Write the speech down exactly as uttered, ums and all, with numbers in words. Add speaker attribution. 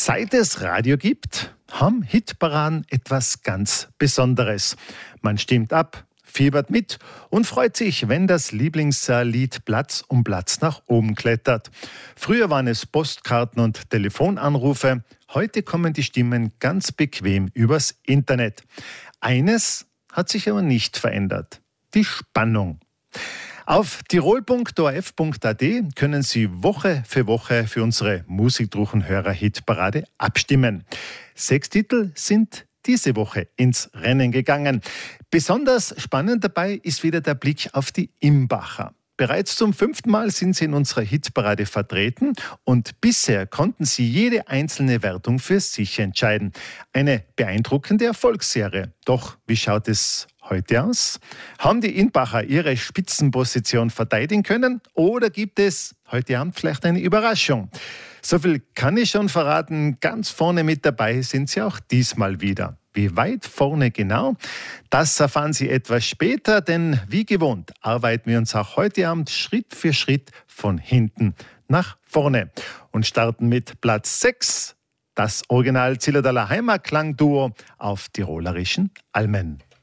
Speaker 1: Seit es Radio gibt, haben Hitparaden etwas ganz Besonderes. Man stimmt ab, fiebert mit und freut sich, wenn das Lieblingslied Platz um Platz nach oben klettert. Früher waren es Postkarten und Telefonanrufe, heute kommen die Stimmen ganz bequem übers Internet. Eines hat sich aber nicht verändert: die Spannung. Auf tirol punkt o r f punkt a t können Sie Woche für Woche für unsere Musikdruchenhörer-Hitparade abstimmen. Sechs Titel sind diese Woche ins Rennen gegangen. Besonders spannend dabei ist wieder der Blick auf die Imbacher. Bereits zum fünften Mal sind sie in unserer Hitparade vertreten und bisher konnten sie jede einzelne Wertung für sich entscheiden. Eine beeindruckende Erfolgsserie. Doch wie schaut es heute aus? Haben die Imbacher ihre Spitzenposition verteidigen können oder gibt es heute Abend vielleicht eine Überraschung? So viel kann ich schon verraten, ganz vorne mit dabei sind sie auch diesmal wieder. Wie weit vorne genau? Das erfahren Sie etwas später, denn wie gewohnt arbeiten wir uns auch heute Abend Schritt für Schritt von hinten nach vorne und starten mit Platz sechs, das Original Zillertaler Heimatklangduo auf tirolerischen Almen.